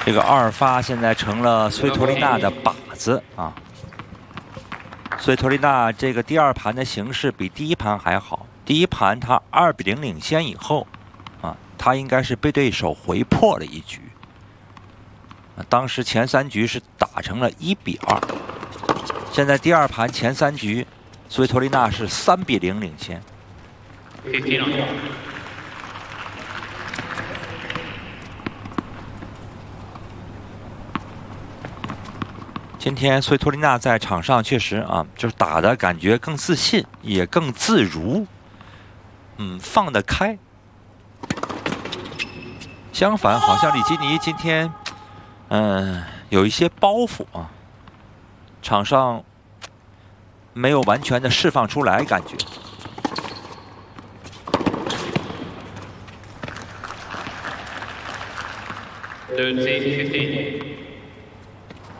这个阿尔法现在成了sv托利纳的靶子啊。sv托利纳这个第二盘的形势比第一盘还好。第一盘他2比0领先以后，啊，他应该是被对手回破了一局。当时前3局是打成了1比2。现在第二盘前3局，sv托利纳是3比0领先。今天sv托利纳在场上确实啊，就是打的感觉更自信，也更自如，放得开。相反，好像李基尼今天，有一些包袱啊，场上没有完全的释放出来，感觉。 13-15